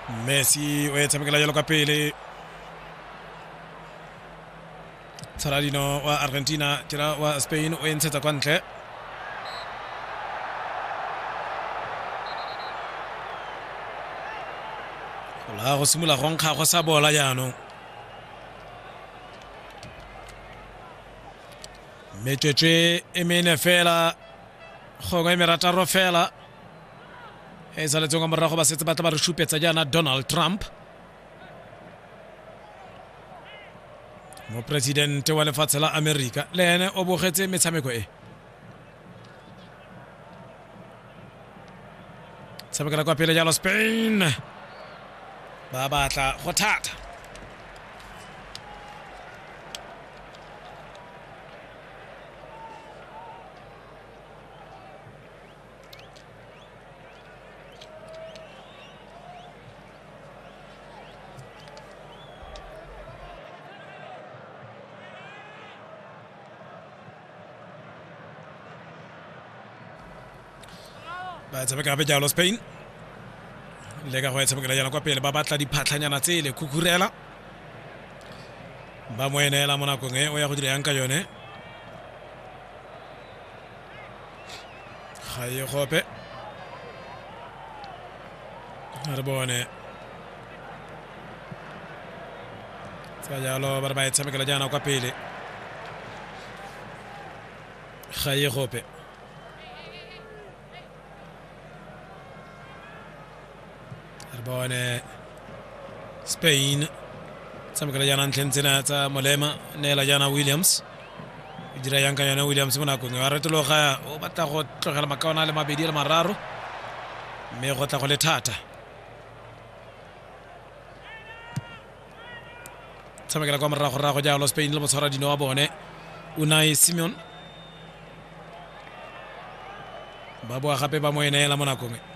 Messi o etsa mekala yalo ka pele Saladino wa Argentina tira wa Spain o entsetsa kwa ntle la go simula go nkga go sa bola jaanong metswetswe e mene fela gongwe merataro fela e saletseng ka morago ba setse ba tla ba re šupetsa jaana Donald Trump mopresidente wa lefatshe la Amerika le ene o bogetse metshameko e tshamekela kwa pele jalo Spain ba batla go thata ba tshameka be jalo Spain le ka go tshamekela jana kwa pele ba batla diphatlhanyana tsele kukurela ba moenela mo nakong e o ya go dira yang ka yone ga e gope re bone sa jalo ba ba tshamekela jana kwa pele ga e gope bone Spain tshamekela jana ntlheng tsena tsa molema neela jana Williams e dira yang ka yona Williams mo nakong wa retologa o batla go tlogela makaona le mabedi le mararo mme go tla go le thata tshamekela kwa morago jalo Spain le motshwara dino wa bone Unai Simon ba boa gape ba mo eneela mo nakong